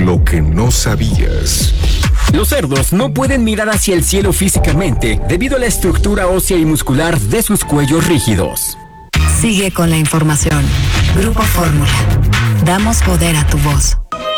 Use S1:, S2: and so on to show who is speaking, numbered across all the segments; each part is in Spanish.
S1: Lo que no sabías.
S2: Los cerdos no pueden mirar hacia el cielo físicamente debido a la estructura ósea y muscular de sus cuellos rígidos.
S3: Sigue con la información. Grupo Fórmula. Damos poder a tu voz.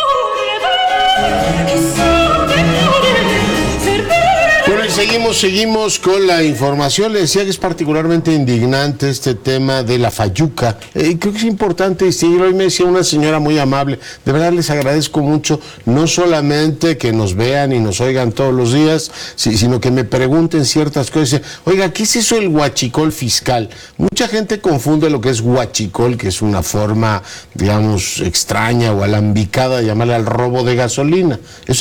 S4: Bueno, y seguimos con la información. Le decía que es particularmente indignante este tema de la fayuca. Creo que es importante distinguirlo. Hoy me decía una señora muy amable, de verdad les agradezco mucho, no solamente que nos vean y nos oigan todos los días, sino que me pregunten ciertas cosas. Oiga, ¿qué es eso del huachicol fiscal? Mucha gente confunde lo que es huachicol, que es una forma, digamos, extraña o alambicada de llamarle al robo de gasolina.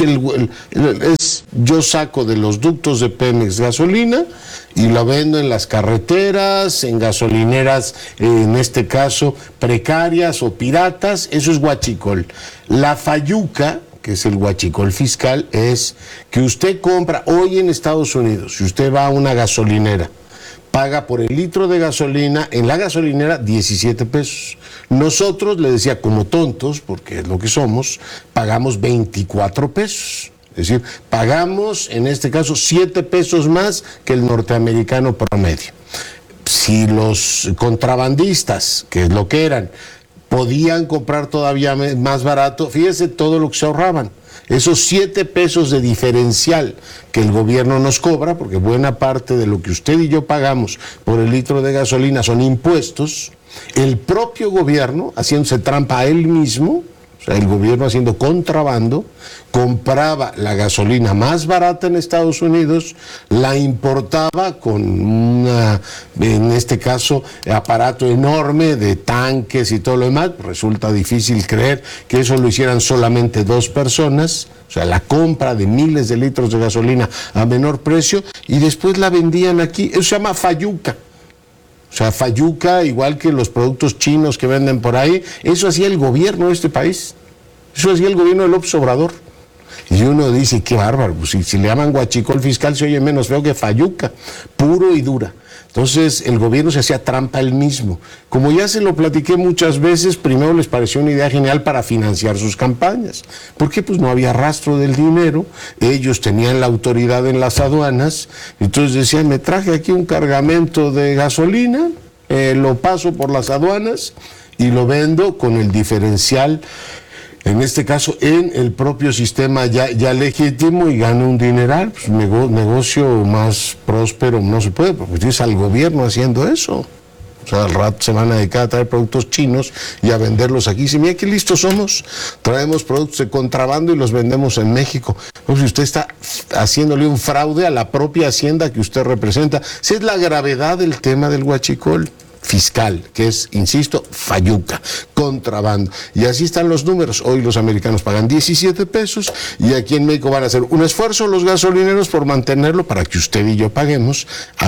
S4: Yo saco de los ductos de Pemex gasolina y lo vendo en las carreteras, en gasolineras, en este caso precarias o piratas. Eso es huachicol. La fayuca, que es el huachicol fiscal, es que usted compra hoy en Estados Unidos, si usted va a una gasolinera, paga por el litro de gasolina en la gasolinera 17 pesos. Nosotros, le decía, como tontos, porque es lo que somos, pagamos 24 pesos. Es decir, pagamos, en este caso, 7 pesos más que el norteamericano promedio. Si los contrabandistas, que es lo que eran, podían comprar todavía más barato, fíjese todo lo que se ahorraban. Esos 7 pesos de diferencial que el gobierno nos cobra, porque buena parte de lo que usted y yo pagamos por el litro de gasolina son impuestos, el propio gobierno, haciéndose trampa a él mismo, o sea, el gobierno haciendo contrabando, compraba la gasolina más barata en Estados Unidos, la importaba con en este caso, aparato enorme de tanques y todo lo demás. Resulta difícil creer que eso lo hicieran solamente 2 personas, o sea, la compra de miles de litros de gasolina a menor precio, y después la vendían aquí. Eso se llama fayuca. O sea, fayuca, igual que los productos chinos que venden por ahí, eso hacía el gobierno de este país. Eso hacía el gobierno de López Obrador. Y uno dice, qué bárbaro, pues si le llaman huachicol fiscal se oye menos feo que fayuca, puro y dura. Entonces el gobierno se hacía trampa él mismo. Como ya se lo platiqué muchas veces, primero les pareció una idea genial para financiar sus campañas. ¿Por qué? Pues no había rastro del dinero, ellos tenían la autoridad en las aduanas, entonces decían, me traje aquí un cargamento de gasolina, lo paso por las aduanas y lo vendo con el diferencial, en este caso en el propio sistema ya legítimo, y gana un dineral. Pues negocio más próspero no se puede, porque tienes al gobierno haciendo eso. O sea, al rato se van a dedicar a traer productos chinos y a venderlos aquí. Si mira qué listos somos, traemos productos de contrabando y los vendemos en México. Pues si usted está haciéndole un fraude a la propia hacienda que usted representa. Esa es la gravedad del tema del huachicol fiscal, que es, insisto, fayuca, contrabando. Y así están los números. Hoy los americanos pagan 17 pesos y aquí en México van a hacer un esfuerzo los gasolineros por mantenerlo para que usted y yo paguemos a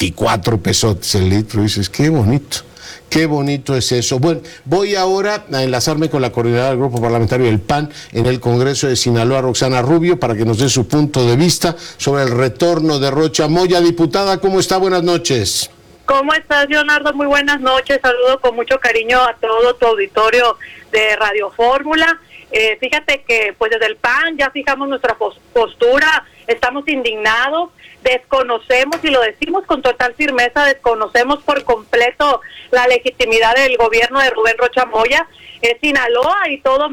S4: 24 pesos el litro. Y dices, qué bonito. Qué bonito es eso. Bueno, voy ahora a enlazarme con la coordinadora del Grupo Parlamentario del PAN en el Congreso de Sinaloa, Roxana Rubio, para que nos dé su punto de vista sobre el retorno de Rocha Moya. Diputada, ¿cómo está? Buenas noches.
S5: ¿Cómo estás, Leonardo? Muy buenas noches. Saludo con mucho cariño a todo tu auditorio de Radio Fórmula. Fíjate que pues desde el PAN ya fijamos nuestra postura, estamos indignados, desconocemos, y lo decimos con total firmeza, desconocemos por completo la legitimidad del gobierno de Rubén Rocha Moya. Sinaloa y todo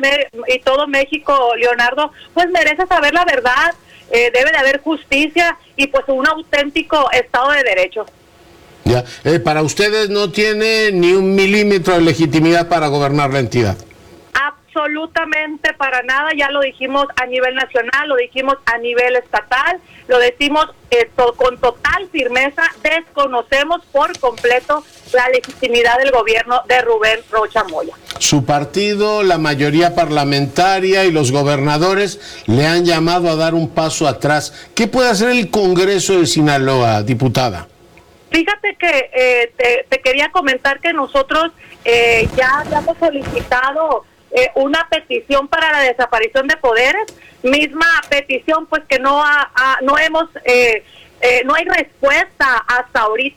S5: México, Leonardo, pues merece saber la verdad, debe de haber justicia y pues un auténtico Estado de Derecho.
S4: Ya, para ustedes no tiene ni un milímetro de legitimidad para gobernar la entidad.
S5: Absolutamente para nada, ya lo dijimos a nivel nacional, lo dijimos a nivel estatal, lo decimos con total firmeza, desconocemos por completo la legitimidad del gobierno de Rubén Rocha Moya.
S4: Su partido, la mayoría parlamentaria y los gobernadores le han llamado a dar un paso atrás. ¿Qué puede hacer el Congreso de Sinaloa, diputada?
S5: Fíjate que te quería comentar que nosotros ya habíamos solicitado una petición para la desaparición de poderes, misma petición pues que no hay respuesta hasta ahorita.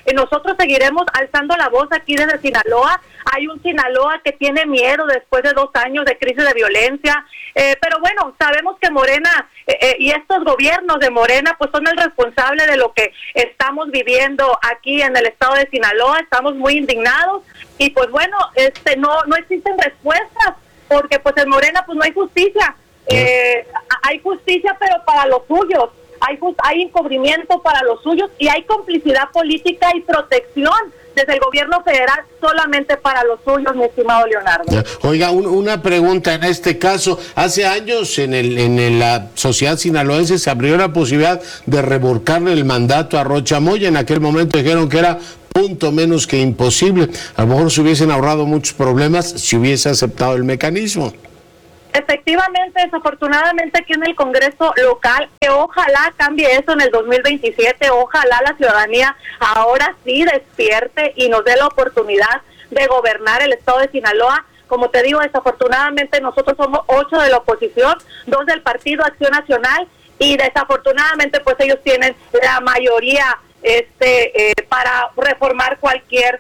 S5: nosotros seguiremos alzando la voz aquí desde Sinaloa. Hay un Sinaloa que tiene miedo después de 2 años de crisis de violencia, pero bueno, sabemos que Morena y estos gobiernos de Morena pues son el responsable de lo que estamos viviendo aquí en el estado de Sinaloa. Estamos muy indignados y pues bueno, no existen respuestas porque pues en Morena pues no hay justicia. Hay justicia pero para los suyos, hay encubrimiento para los suyos y hay complicidad política y protección desde el gobierno federal solamente para los suyos, mi estimado Leonardo.
S4: Oiga, una pregunta en este caso. Hace años en la sociedad sinaloense se abrió la posibilidad de revocarle el mandato a Rocha Moya. En aquel momento dijeron que era punto menos que imposible. A lo mejor se hubiesen ahorrado muchos problemas si hubiese aceptado el mecanismo.
S5: Efectivamente, desafortunadamente aquí en el Congreso local, que ojalá cambie eso en el 2027, ojalá la ciudadanía ahora sí despierte y nos dé la oportunidad de gobernar el estado de Sinaloa. Como te digo, desafortunadamente nosotros somos 8 de la oposición, 2 del Partido Acción Nacional y desafortunadamente pues ellos tienen la mayoría para reformar cualquier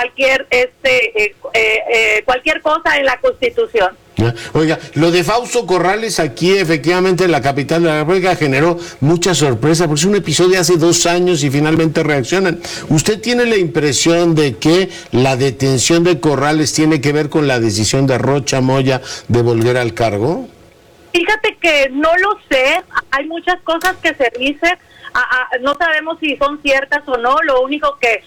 S5: cosa en la Constitución.
S4: Oiga, lo de Fausto Corrales aquí efectivamente en la capital de la República generó mucha sorpresa porque es un episodio de hace 2 años y finalmente reaccionan. ¿Usted tiene la impresión de que la detención de Corrales tiene que ver con la decisión de Rocha Moya de volver al cargo?
S5: Fíjate que no lo sé, hay muchas cosas que se dicen, no sabemos si son ciertas o no. Lo único que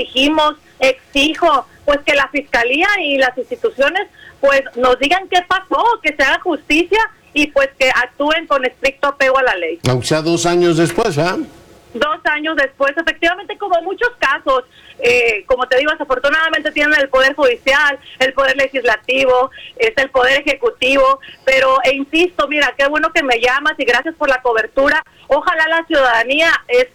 S5: exijo pues que la Fiscalía y las instituciones pues nos digan qué pasó, que se haga justicia y pues que actúen con estricto apego a la ley.
S4: Aunque sea 2 años después, ¿ah?
S5: 2 años después, efectivamente, como muchos casos, como te digo, desafortunadamente tienen el Poder Judicial, el Poder Legislativo, el Poder Ejecutivo, pero insisto, mira, qué bueno que me llamas y gracias por la cobertura. Ojalá la ciudadanía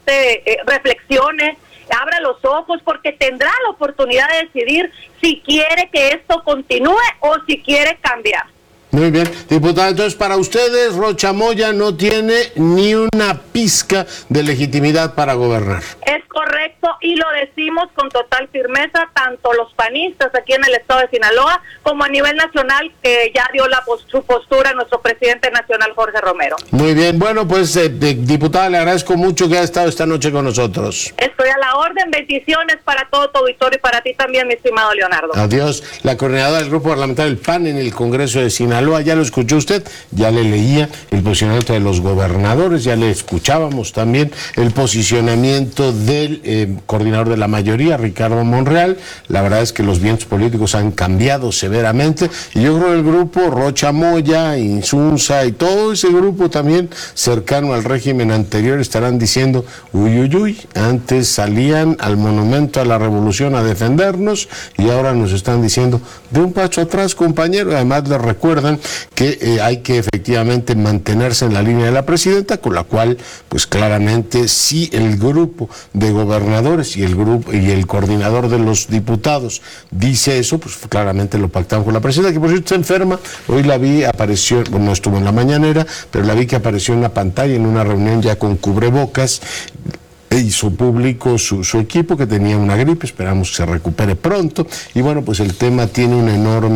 S5: reflexione, abra los ojos, porque tendrá la oportunidad de decidir si quiere que esto continúe o si quiere cambiar.
S4: Muy bien, diputada, entonces para ustedes Rocha Moya no tiene ni una pizca de legitimidad para gobernar.
S5: Es correcto y lo decimos con total firmeza, tanto los panistas aquí en el estado de Sinaloa como a nivel nacional, que ya dio su postura nuestro presidente nacional Jorge Romero.
S4: Muy bien, bueno pues diputada, le agradezco mucho que haya estado esta noche con nosotros.
S5: Estoy a la orden, bendiciones para todo tu auditorio y para ti también, mi estimado Leonardo.
S4: Adiós. La coordinadora del grupo parlamentario del PAN en el Congreso de Sinaloa. Ya lo escuchó usted, ya le leía el posicionamiento de los gobernadores, ya le escuchábamos también el posicionamiento del coordinador de la mayoría, Ricardo Monreal. La verdad es que los vientos políticos han cambiado severamente y yo creo que el grupo Rocha Moya, Insunza y todo ese grupo también cercano al régimen anterior estarán diciendo uy, antes salían al Monumento a la Revolución a defendernos y ahora nos están diciendo de un paso atrás, compañero. Además les recuerdan que hay que efectivamente mantenerse en la línea de la presidenta, con la cual pues claramente si el grupo de gobernadores y el coordinador de los diputados dice eso, pues claramente lo pactaron con la presidenta, que por cierto está enferma. Hoy la vi, apareció, bueno, no estuvo en la mañanera, pero la vi que apareció en la pantalla en una reunión ya con cubrebocas. Hizo público su equipo que tenía una gripe, esperamos que se recupere pronto y bueno, pues el tema tiene un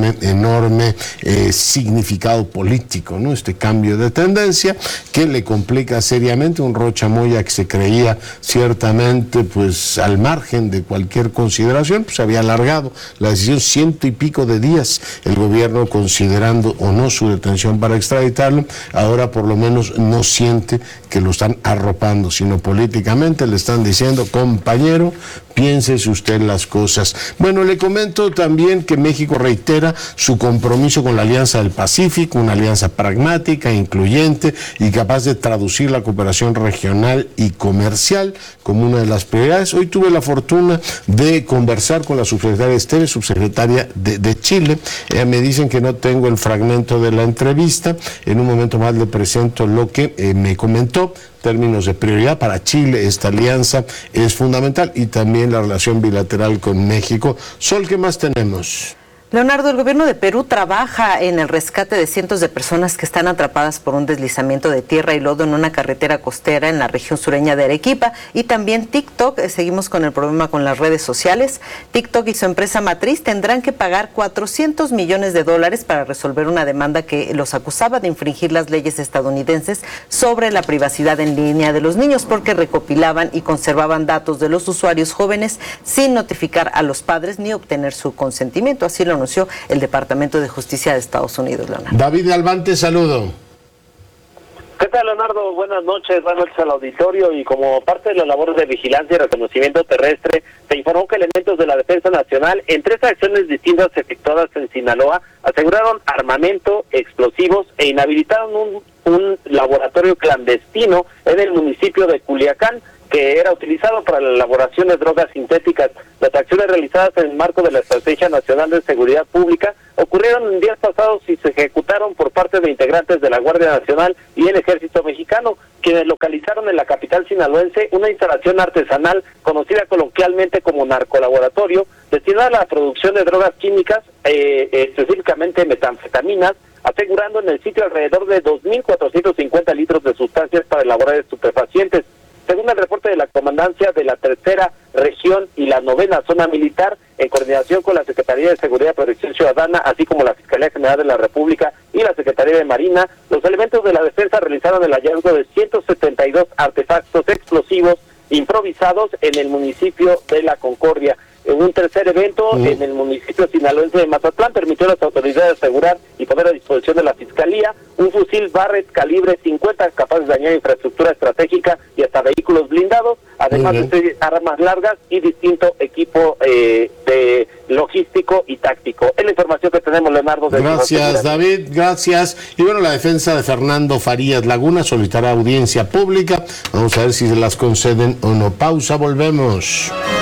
S4: enorme significado político, ¿no? Este cambio de tendencia que le complica seriamente un Rocha Moya que se creía ciertamente pues al margen de cualquier consideración, pues había alargado la decisión 100 y pico de días el gobierno considerando o no su detención para extraditarlo. Ahora por lo menos no siente que lo están arropando, sino políticamente le están diciendo, compañero, piénsese usted las cosas. Bueno, le comento también que México reitera su compromiso con la Alianza del Pacífico, una alianza pragmática, incluyente y capaz de traducir la cooperación regional y comercial como una de las prioridades. Hoy tuve la fortuna de conversar con la subsecretaria Esteves, subsecretaria de Chile. Me dicen que no tengo el fragmento de la entrevista. En un momento más le presento lo que me comentó. Términos de prioridad para Chile, esta alianza es fundamental y también la relación bilateral con México. Sol, ¿qué más tenemos?
S6: Leonardo, el gobierno de Perú trabaja en el rescate de cientos de personas que están atrapadas por un deslizamiento de tierra y lodo en una carretera costera en la región sureña de Arequipa. Y también TikTok, seguimos con el problema con las redes sociales. TikTok y su empresa matriz tendrán que pagar $400 millones para resolver una demanda que los acusaba de infringir las leyes estadounidenses sobre la privacidad en línea de los niños, porque recopilaban y conservaban datos de los usuarios jóvenes sin notificar a los padres ni obtener su consentimiento. Así lo anunció el Departamento de Justicia de Estados Unidos, Leonardo.
S4: David Galván, saludo.
S7: ¿Qué tal, Leonardo? Buenas noches al auditorio. Y como parte de las labores de vigilancia y reconocimiento terrestre, se informó que elementos de la Defensa Nacional, en 3 acciones distintas efectuadas en Sinaloa, aseguraron armamento, explosivos e inhabilitaron un laboratorio clandestino en el municipio de Culiacán, que era utilizado para la elaboración de drogas sintéticas. Las acciones realizadas en el marco de la Estrategia Nacional de Seguridad Pública ocurrieron en días pasados y se ejecutaron por parte de integrantes de la Guardia Nacional y el Ejército Mexicano, quienes localizaron en la capital sinaloense una instalación artesanal conocida coloquialmente como narcolaboratorio, destinada a la producción de drogas químicas, específicamente metanfetaminas, asegurando en el sitio alrededor de 2.450 litros de sustancias para elaborar estupefacientes. Según el reporte de la Comandancia de la Tercera Región y la 9ª Zona Militar, en coordinación con la Secretaría de Seguridad y Protección Ciudadana, así como la Fiscalía General de la República y la Secretaría de Marina, los elementos de la defensa realizaron el hallazgo de 172 artefactos explosivos improvisados en el municipio de La Concordia. En un tercer evento en el municipio sinaloense de Mazatlán permitió a las autoridades asegurar y poner a disposición de la Fiscalía un fusil Barrett calibre 50 capaz de dañar infraestructura estratégica y hasta vehículos blindados, además de armas largas y distinto equipo de logístico y táctico. Es la información que tenemos, Leonardo.
S4: Gracias, David, gracias. Y bueno, la defensa de Fernando Farías Laguna solicitará audiencia pública. Vamos a ver si se las conceden o no. Pausa, volvemos.